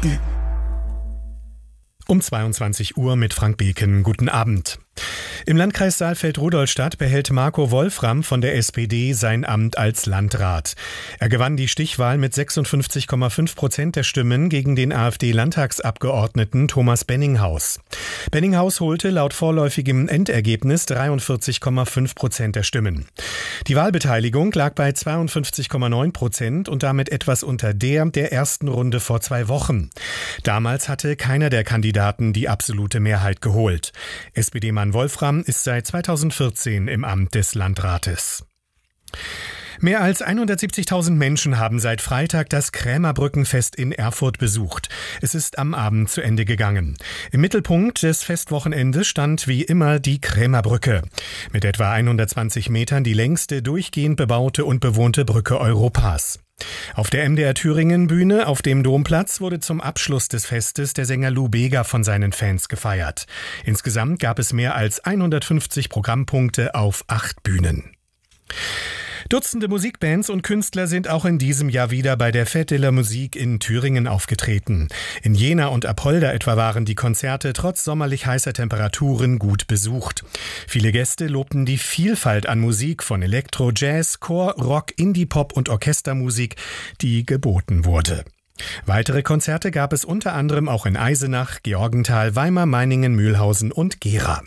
Um 22 Uhr mit Frank Beken. Guten Abend. Im Landkreis Saalfeld-Rudolstadt behält Marco Wolfram von der SPD sein Amt als Landrat. Er gewann die Stichwahl mit 56,5% der Stimmen gegen den AfD-Landtagsabgeordneten Thomas Benninghaus. Benninghaus holte laut vorläufigem Endergebnis 43,5% der Stimmen. Die Wahlbeteiligung lag bei 52,9% und damit etwas unter der ersten Runde vor 2 Wochen. Damals hatte keiner der Kandidaten die absolute Mehrheit geholt. SPD-Mann Wolfram ist seit 2014 im Amt des Landrates. Mehr als 170.000 Menschen haben seit Freitag das Krämerbrückenfest in Erfurt besucht. Es ist am Abend zu Ende gegangen. Im Mittelpunkt des Festwochenendes stand wie immer die Krämerbrücke. Mit etwa 120 Metern die längste durchgehend bebaute und bewohnte Brücke Europas. Auf der MDR Thüringen Bühne auf dem Domplatz wurde zum Abschluss des Festes der Sänger Lou Bega von seinen Fans gefeiert. Insgesamt gab es mehr als 150 Programmpunkte auf 8 Bühnen. Dutzende Musikbands und Künstler sind auch in diesem Jahr wieder bei der Fête de la Musique in Thüringen aufgetreten. In Jena und Apolda etwa waren die Konzerte trotz sommerlich heißer Temperaturen gut besucht. Viele Gäste lobten die Vielfalt an Musik von Elektro, Jazz, Chor, Rock, Indie-Pop und Orchestermusik, die geboten wurde. Weitere Konzerte gab es unter anderem auch in Eisenach, Georgenthal, Weimar, Meiningen, Mühlhausen und Gera.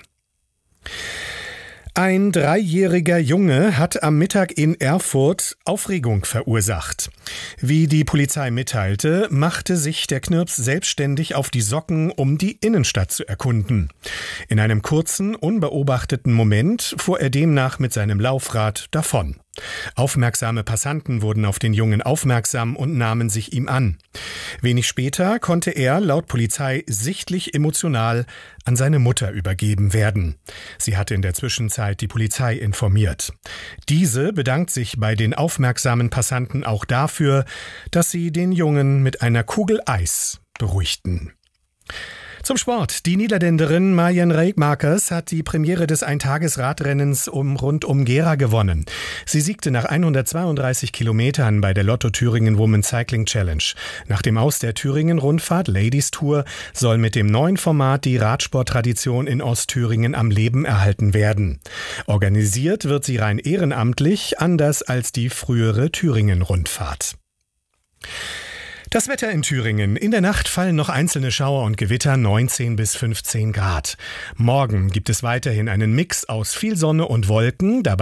Ein 3-jähriger Junge hat am Mittag in Erfurt Aufregung verursacht. Wie die Polizei mitteilte, machte sich der Knirps selbstständig auf die Socken, um die Innenstadt zu erkunden. In einem kurzen, unbeobachteten Moment fuhr er demnach mit seinem Laufrad davon. Aufmerksame Passanten wurden auf den Jungen aufmerksam und nahmen sich ihm an. Wenig später konnte er, laut Polizei, sichtlich emotional an seine Mutter übergeben werden. Sie hatte in der Zwischenzeit die Polizei informiert. Diese bedankt sich bei den aufmerksamen Passanten auch dafür, dass sie den Jungen mit einer Kugel Eis beruhigten. Zum Sport. Die Niederländerin Marjan Rijkmakers hat die Premiere des Eintagesradrennens rund um Gera gewonnen. Sie siegte nach 132 Kilometern bei der Lotto Thüringen Women's Cycling Challenge. Nach dem Aus der Thüringen-Rundfahrt Ladies Tour soll mit dem neuen Format die Radsporttradition in Ostthüringen am Leben erhalten werden. Organisiert wird sie rein ehrenamtlich, anders als die frühere Thüringen-Rundfahrt. Das Wetter in Thüringen. In der Nacht fallen noch einzelne Schauer und Gewitter, 19 bis 15 Grad. Morgen gibt es weiterhin einen Mix aus viel Sonne und Wolken. Dabei